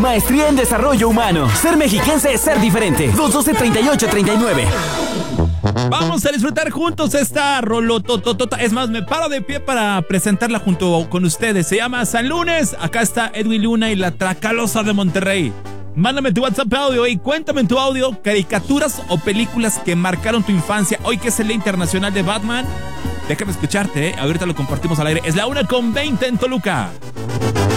Maestría en Desarrollo Humano. Ser mexiquense es ser diferente. 212-3839. Vamos a disfrutar juntos esta rolotototota. Es más, me paro de pie para presentarla junto con ustedes. Se llama San Lunes. Acá está Edwin Luna y la Tracalosa de Monterrey. Mándame tu WhatsApp audio y cuéntame en tu audio caricaturas o películas que marcaron tu infancia. Hoy que es el Día Internacional de Batman, déjame escucharte, Ahorita lo compartimos al aire. Es la 1:20 en Toluca.